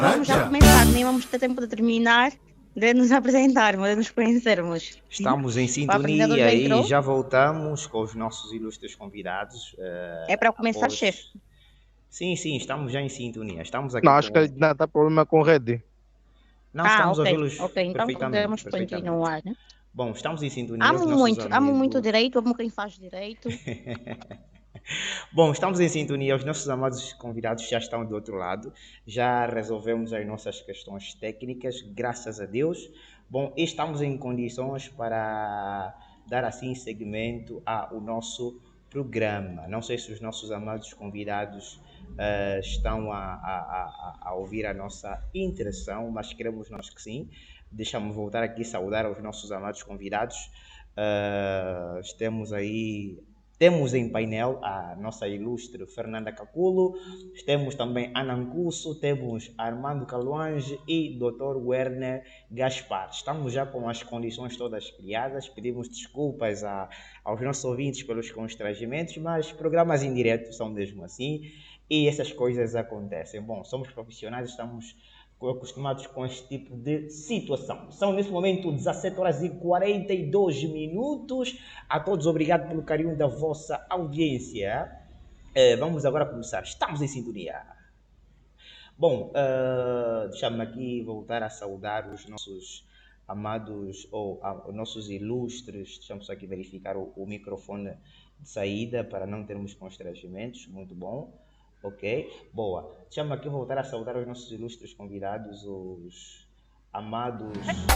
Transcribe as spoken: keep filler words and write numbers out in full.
Vamos já começar, nem vamos ter tempo de terminar de nos apresentarmos, de nos conhecermos. Estamos em O apresentador sintonia já e entrou? já voltamos com os nossos ilustres convidados. É eh, para começar, chefe. após. Sim, sim, estamos já em sintonia. Estamos aqui Não, acho que com. ele não está problema com rede. Não, Ah, estamos a ok, ouvi-los ok. Então perfeitamente, podemos perfeitamente. continuar, né? Bom, estamos em sintonia, os Amo nossos muito, amo muito amigos. direito, amo quem faz direito. Bom, estamos em sintonia, os nossos amados convidados já estão do outro lado, já resolvemos as nossas questões técnicas, graças a Deus. Bom, e estamos em condições para dar assim seguimento ao nosso programa. Não sei se os nossos amados convidados eh, estão a, a, a, a ouvir a nossa interação, mas queremos nós que sim. Deixa-me voltar aqui a saudar os nossos amados convidados. Uh, temos aí temos em painel a nossa ilustre Fernanda Caculo, temos também Ana Ancusso, temos Armando Caluange e doutor Werner Gaspar. Estamos já com as condições todas criadas, pedimos desculpas a, aos nossos ouvintes pelos constrangimentos, mas programas em direto são mesmo assim e essas coisas acontecem. Bom, somos profissionais, estamos acostumados com este tipo de situação. São nesse momento dezassete horas e quarenta e dois minutos. A todos obrigado pelo carinho da vossa audiência. Uh, vamos agora começar. Estamos em sintonia. Bom, uh, deixa-me aqui voltar a saudar os nossos amados ou uh, os nossos ilustres. Deixa-me só aqui verificar o, o microfone de saída para não termos constrangimentos. Muito bom. Ok, boa. Deixa-me aqui voltar a saudar os nossos ilustres convidados, os amados